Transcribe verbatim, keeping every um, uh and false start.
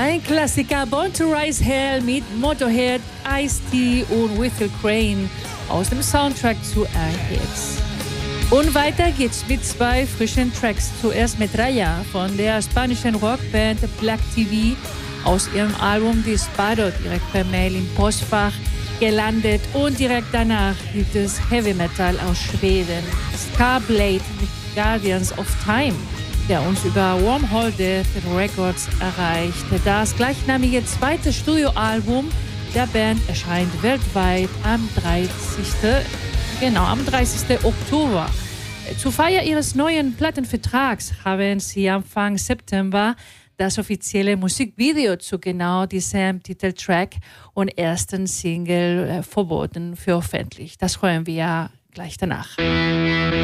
Ein Klassiker, Born to Rise Hell mit Motorhead, Ice-T und Whittle Crane aus dem Soundtrack zu Airheads. Und weiter geht's mit zwei frischen Tracks. Zuerst Metralla von der spanischen Rockband Black T V aus ihrem Album Disparo, direkt per Mail im Postfach gelandet. Und direkt danach gibt es Heavy Metal aus Schweden, Scarblade mit Guardians of Time, der uns über Wormhole Death Records erreichte. Das gleichnamige zweite Studioalbum der Band erscheint weltweit am dreißigsten Genau, am dreißigsten Oktober. Zur Feier ihres neuen Plattenvertrags haben sie Anfang September das offizielle Musikvideo zu genau diesem Titeltrack und ersten Single äh, verboten veröffentlicht. Das hören wir gleich danach.